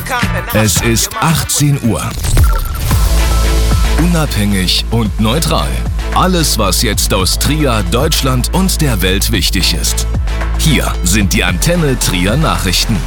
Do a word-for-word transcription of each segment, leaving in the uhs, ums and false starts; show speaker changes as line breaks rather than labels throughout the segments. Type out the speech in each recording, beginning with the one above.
Es ist achtzehn Uhr. Unabhängig und neutral. Alles, was jetzt aus Trier, Deutschland und der Welt wichtig ist. Hier sind die Antenne Trier Nachrichten.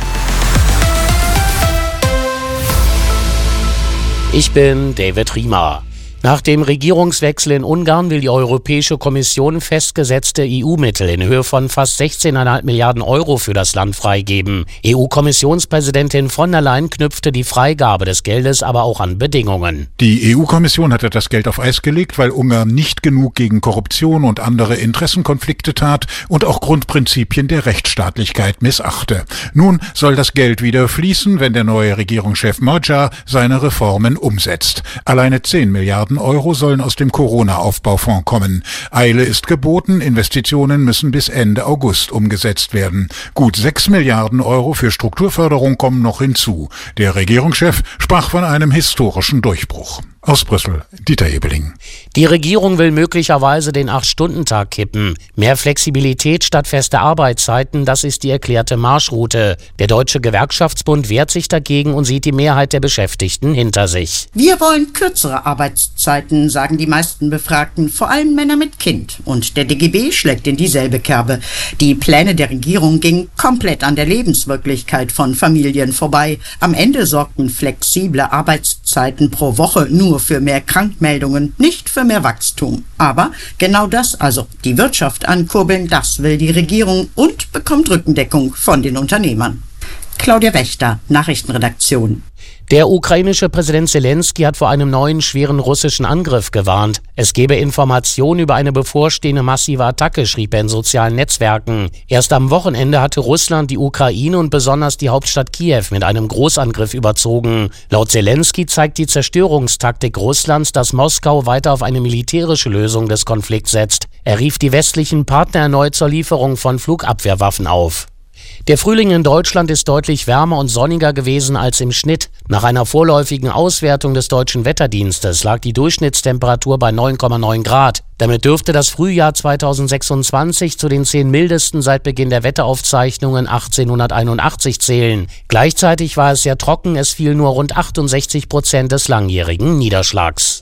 Ich bin David Riemer. Nach dem Regierungswechsel in Ungarn will die Europäische Kommission festgesetzte E U-Mittel in Höhe von fast sechzehn Komma fünf Milliarden Euro für das Land freigeben. E U-Kommissionspräsidentin von der Leyen knüpfte die Freigabe des Geldes aber auch an Bedingungen.
Die E U-Kommission hatte das Geld auf Eis gelegt, weil Ungarn nicht genug gegen Korruption und andere Interessenkonflikte tat und auch Grundprinzipien der Rechtsstaatlichkeit missachte. Nun soll das Geld wieder fließen, wenn der neue Regierungschef Magyar seine Reformen umsetzt. Alleine zehn Milliarden Euro sollen aus dem Corona-Aufbaufonds kommen. Eile ist geboten, Investitionen müssen bis Ende August umgesetzt werden. Gut sechs Milliarden Euro für Strukturförderung kommen noch hinzu. Der Regierungschef sprach von einem historischen Durchbruch. Aus Brüssel, Dieter Ebeling.
Die Regierung will möglicherweise den acht-Stunden-Tag kippen. Mehr Flexibilität statt fester Arbeitszeiten, das ist die erklärte Marschroute. Der Deutsche Gewerkschaftsbund wehrt sich dagegen und sieht die Mehrheit der Beschäftigten hinter sich.
Wir wollen kürzere Arbeitszeiten, sagen die meisten Befragten, vor allem Männer mit Kind. Und der D G B schlägt in dieselbe Kerbe. Die Pläne der Regierung gingen komplett an der Lebenswirklichkeit von Familien vorbei. Am Ende sorgten flexible Arbeitszeiten pro Woche nur für mehr Krankmeldungen, nicht für mehr Wachstum. Aber genau das, also die Wirtschaft ankurbeln, das will die Regierung und bekommt Rückendeckung von den Unternehmern. Claudia Wächter, Nachrichtenredaktion.
Der ukrainische Präsident Zelensky hat vor einem neuen schweren russischen Angriff gewarnt. Es gebe Informationen über eine bevorstehende massive Attacke, schrieb er in sozialen Netzwerken. Erst am Wochenende hatte Russland die Ukraine und besonders die Hauptstadt Kiew mit einem Großangriff überzogen. Laut Zelensky zeigt die Zerstörungstaktik Russlands, dass Moskau weiter auf eine militärische Lösung des Konflikts setzt. Er rief die westlichen Partner erneut zur Lieferung von Flugabwehrwaffen auf. Der Frühling in Deutschland ist deutlich wärmer und sonniger gewesen als im Schnitt. Nach einer vorläufigen Auswertung des Deutschen Wetterdienstes lag die Durchschnittstemperatur bei neun Komma neun Grad. Damit dürfte das Frühjahr zweitausendsechsundzwanzig zu den zehn mildesten seit Beginn der Wetteraufzeichnungen achtzehnhunderteinundachtzig zählen. Gleichzeitig war es sehr trocken, es fiel nur rund achtundsechzig Prozent des langjährigen Niederschlags.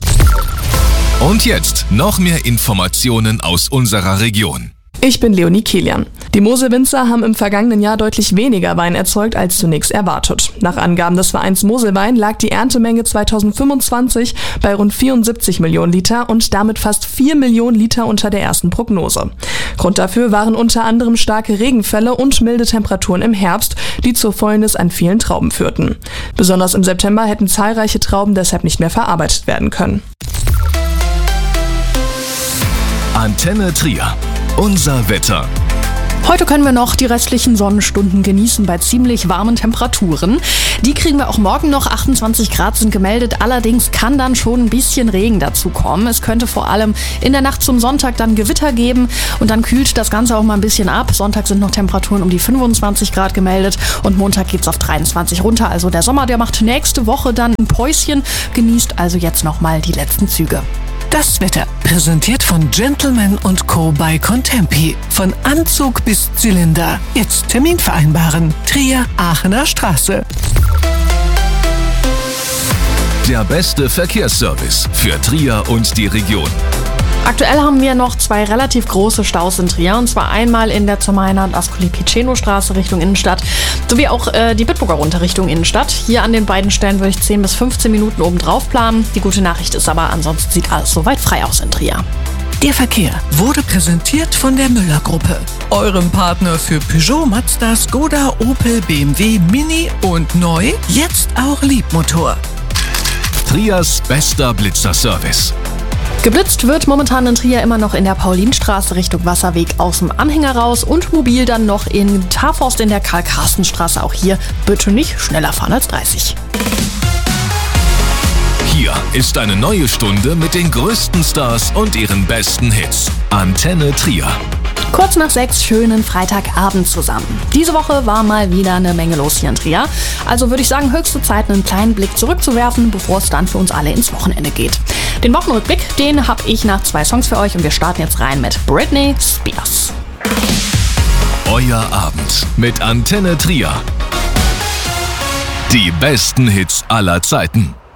Und jetzt noch mehr Informationen aus unserer Region.
Ich bin Leonie Kilian. Die Moselwinzer haben im vergangenen Jahr deutlich weniger Wein erzeugt als zunächst erwartet. Nach Angaben des Vereins Moselwein lag die Erntemenge zweitausendfünfundzwanzig bei rund vierundsiebzig Millionen Liter und damit fast vier Millionen Liter unter der ersten Prognose. Grund dafür waren unter anderem starke Regenfälle und milde Temperaturen im Herbst, die zur Fäulnis an vielen Trauben führten. Besonders im September hätten zahlreiche Trauben deshalb nicht mehr verarbeitet werden können.
Antenne Trier. Unser Wetter.
Heute können wir noch die restlichen Sonnenstunden genießen bei ziemlich warmen Temperaturen. Die kriegen wir auch morgen noch. achtundzwanzig Grad sind gemeldet. Allerdings kann dann schon ein bisschen Regen dazu kommen. Es könnte vor allem in der Nacht zum Sonntag dann Gewitter geben und dann kühlt das Ganze auch mal ein bisschen ab. Sonntag sind noch Temperaturen um die fünfundzwanzig Grad gemeldet und Montag geht's auf dreiundzwanzig runter. Also der Sommer, der macht nächste Woche dann ein Päuschen. Genießt also jetzt nochmal die letzten Züge.
Das Wetter, präsentiert von Gentleman und Co. bei Contempi. Von Anzug bis Zylinder. Jetzt Termin vereinbaren. Trier, Aachener Straße.
Der beste Verkehrsservice für Trier und die Region.
Aktuell haben wir noch zwei relativ große Staus in Trier, und zwar einmal in der Zomainer und Ascoli-Piceno-Straße Richtung Innenstadt, sowie auch äh, die Bitburger runter Richtung Innenstadt. Hier an den beiden Stellen würde ich zehn bis fünfzehn Minuten obendrauf planen. Die gute Nachricht ist aber, ansonsten sieht alles soweit frei aus in Trier.
Der Verkehr wurde präsentiert von der Müller-Gruppe, eurem Partner für Peugeot, Mazda, Skoda, Opel, B M W, Mini und neu, jetzt auch Liebmotor.
Triers bester Blitzerservice.
Geblitzt wird momentan in Trier immer noch in der Paulinstraße Richtung Wasserweg aus dem Anhänger raus und mobil dann noch in Taforst in der Karl-Karsten-Straße. Auch hier bitte nicht schneller fahren als dreißig.
Hier ist eine neue Stunde mit den größten Stars und ihren besten Hits. Antenne Trier.
Kurz nach sechs, schönen Freitagabend zusammen. Diese Woche war mal wieder eine Menge los hier in Trier. Also würde ich sagen, höchste Zeit, einen kleinen Blick zurückzuwerfen, bevor es dann für uns alle ins Wochenende geht. Den Wochenrückblick, den habe ich nach zwei Songs für euch und wir starten jetzt rein mit Britney Spears.
Euer Abend mit Antenne Trier. Die besten Hits aller Zeiten.